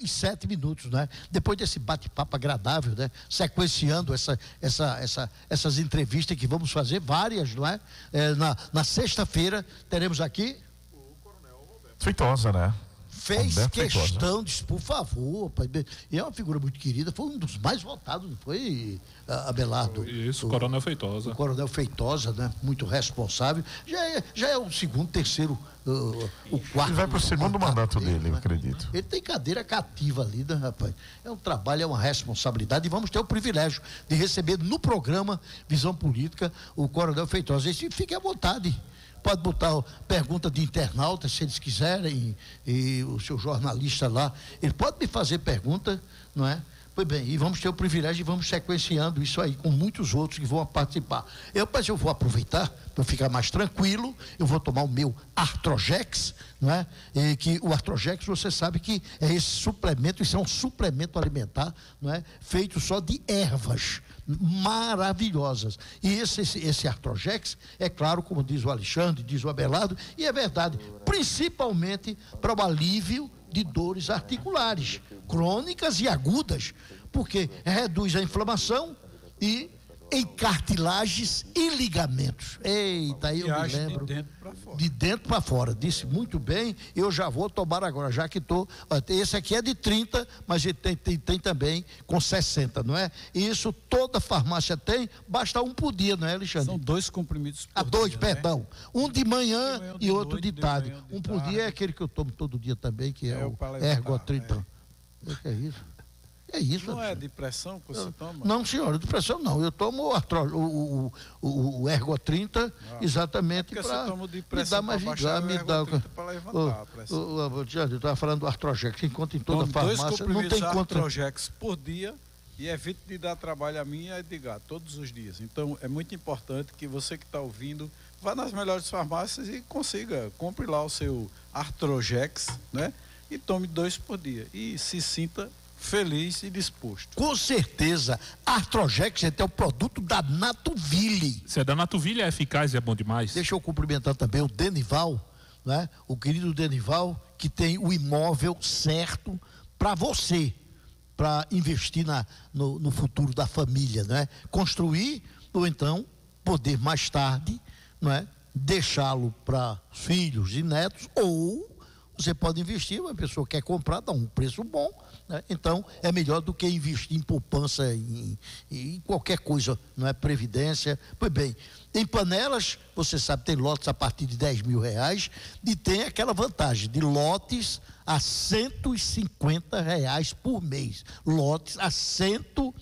6h07, né? Depois desse bate-papo agradável, né? Sequenciando essas entrevistas que vamos fazer, várias, não é? Na sexta-feira teremos aqui o Coronel Roberto Feitosa, né? Fez Roberto questão, Feitosa. disse, por favor, pai, e é uma figura muito querida, foi um dos mais votados, não foi, Abelardo? Isso, Coronel Feitosa. O Coronel Feitosa, né? Muito responsável. Já é o segundo, terceiro, o quarto. Ele vai para o segundo mandato dele, eu acredito. Ele tem cadeira cativa ali, né, rapaz? É um trabalho, é uma responsabilidade, e vamos ter o privilégio de receber no programa Visão Política o Coronel Feitosa. E fique à vontade. Pode botar pergunta de internauta, se eles quiserem, e o seu jornalista lá, ele pode me fazer pergunta, não é? Pois bem, e vamos ter o privilégio e vamos sequenciando isso aí com muitos outros que vão participar. Mas eu vou aproveitar para ficar mais tranquilo, eu vou tomar o meu Artrojex, não é? E que o Artrojex, você sabe que é esse suplemento, isso é um suplemento alimentar, não é? Feito só de ervas maravilhosas. E esse Artrojex, é claro, como diz o Alexandre, diz o Abelardo, e é verdade, principalmente para o alívio de dores articulares, crônicas e agudas, porque reduz a inflamação e em cartilagens e ligamentos. Eita, aí eu me lembro. De dentro para fora. Disse muito bem, eu já vou tomar agora, já que estou. Esse aqui é de 30, mas ele tem também com 60, não é? E isso toda farmácia tem, basta um por dia, não é, Alexandre? São 2 comprimidos por dois, dia, perdão. Né? Um de manhã e outro noite, de tarde. manhã, Um por dia é aquele que eu tomo todo dia também, que é o Ergotritão. O que é isso? É isso. Não é de pressão que você toma? Não, senhora, de pressão não. Eu tomo o Ergo 30 exatamente para me dar mais vigor, me dar. Eu estava falando do Artrojex, que encontra em toda farmácia. Não tem contra. Artrojex por dia e evite de dar trabalho a mim e a Edgar todos os dias. Então é muito importante que você que está ouvindo vá nas melhores farmácias e compre lá o seu Artrojex, né? E tome 2 por dia e se sinta feliz e disposto. Com certeza, Artrojex é o produto da Natuville. Se é da Natuville, é eficaz e é bom demais. Deixa eu cumprimentar também o Denival, né? O querido Denival, que tem o imóvel certo para você, para investir no futuro da família, né? Construir ou então poder mais tarde, não é? Deixá-lo para filhos e netos, ou você pode investir, uma pessoa quer comprar, dá um preço bom, né? Então é melhor do que investir em poupança, em qualquer coisa, não é? Previdência. Pois bem, em panelas, você sabe, tem lotes a partir de R$10.000 e tem aquela vantagem de lotes a R$150 por mês. Lotes a R$150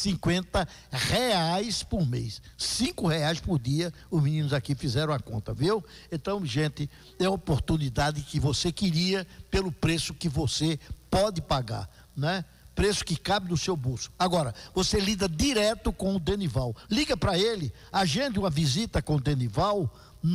por mês, R$5 por dia. Os meninos aqui fizeram a conta, viu? Então, gente, é a oportunidade que você queria pelo preço que você pode pagar, né? Preço que cabe no seu bolso. Agora, você lida direto com o Denival. Liga para ele, agende uma visita com o Denival,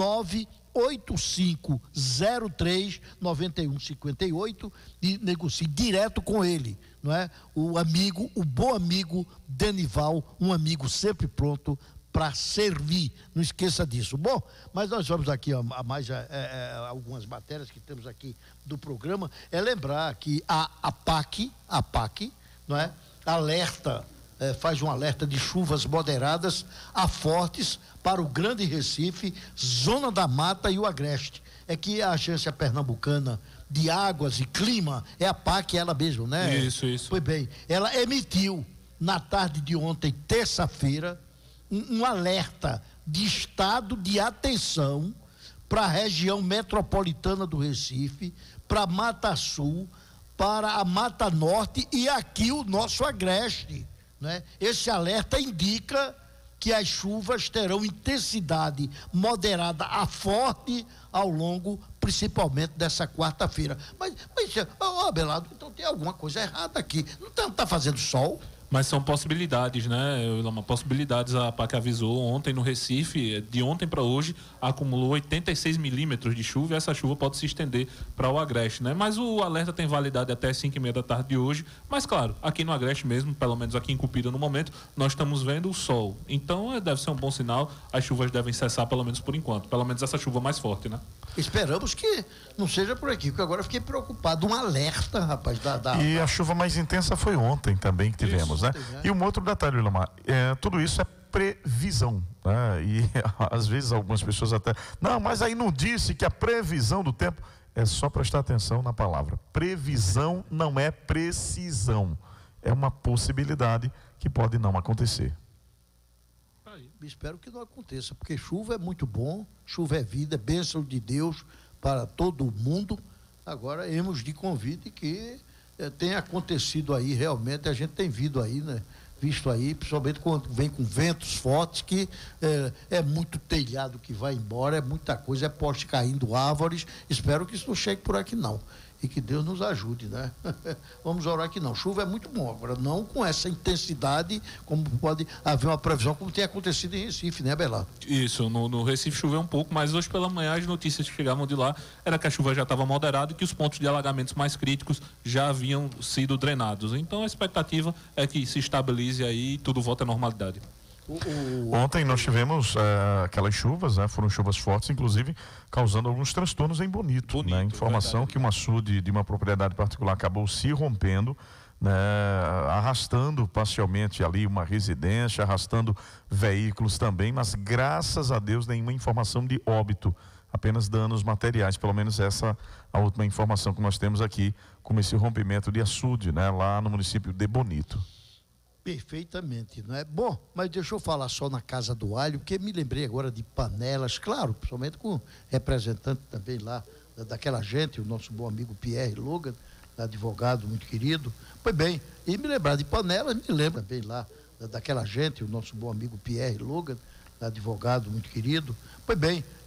98503-9158 e negocie direto com ele, não é? O bom amigo Denival, um amigo sempre pronto para servir, não esqueça disso. Bom, mas nós vamos aqui a mais algumas matérias que temos aqui do programa. É lembrar que a APAC, não é? Faz um alerta de chuvas moderadas a fortes para o Grande Recife, Zona da Mata e o Agreste. É que a Agência Pernambucana de Águas e Clima, é a APAC ela mesmo, né? Isso. Pois bem, ela emitiu na tarde de ontem, terça-feira, um alerta de estado de atenção para a região metropolitana do Recife, para a Mata Sul, para a Mata Norte e aqui o nosso Agreste, né? Esse alerta indica que as chuvas terão intensidade moderada a forte ao longo, principalmente dessa quarta-feira. Mas Abelardo, então tem alguma coisa errada aqui. Não está fazendo sol? Mas são possibilidades, né, Wilama? Possibilidades. A APAC avisou ontem no Recife, de ontem para hoje, acumulou 86 milímetros de chuva e essa chuva pode se estender para o Agreste, né? Mas o alerta tem validade até 5h30 da tarde de hoje. Mas, claro, aqui no Agreste mesmo, pelo menos aqui em Cupira no momento, nós estamos vendo o sol. Então, deve ser um bom sinal. As chuvas devem cessar, pelo menos por enquanto. Pelo menos essa chuva mais forte, né? Esperamos que não seja por aqui, porque agora eu fiquei preocupado. Um alerta, rapaz, E a chuva mais intensa foi ontem também que tivemos, né? E um outro detalhe, Willamar, tudo isso é previsão, né? E às vezes algumas pessoas até... Não, mas aí não disse que a previsão do tempo... É só prestar atenção na palavra. Previsão não é precisão. É uma possibilidade que pode não acontecer. Espero que não aconteça, porque chuva é muito bom, chuva é vida, é bênção de Deus para todo mundo. Agora, hemos de convite que tenha acontecido aí, realmente, a gente tem visto aí, principalmente quando vem com ventos fortes, que é muito telhado que vai embora, é muita coisa, é poste caindo, árvores. Espero que isso não chegue por aqui, não. E que Deus nos ajude, né? Vamos orar que não. Chuva é muito bom, agora não com essa intensidade, como pode haver uma previsão, como tem acontecido em Recife, né, Belardo? Isso, no Recife choveu um pouco, mas hoje pela manhã as notícias que chegavam de lá era que a chuva já estava moderada e que os pontos de alagamentos mais críticos já haviam sido drenados. Então a expectativa é que se estabilize aí e tudo volte à normalidade. Ontem nós tivemos aquelas chuvas, né? Foram chuvas fortes, inclusive causando alguns transtornos em Bonito, né? Informação verdade. Que um açude de uma propriedade particular acabou se rompendo, né? Arrastando parcialmente ali uma residência, arrastando veículos também, mas graças a Deus nenhuma informação de óbito, apenas danos materiais, pelo menos essa a última informação que nós temos aqui, como esse rompimento de açude, né? Lá no município de Bonito. Perfeitamente, não é? Bom, mas deixa eu falar só na Casa do Alho, porque me lembrei agora de panelas, claro, principalmente com representante também lá daquela gente, o nosso bom amigo Pierre Logan, advogado muito querido. Pois bem, e me lembrar de panelas, me lembra bem lá daquela gente, o nosso bom amigo Pierre Logan, advogado muito querido. Pois bem,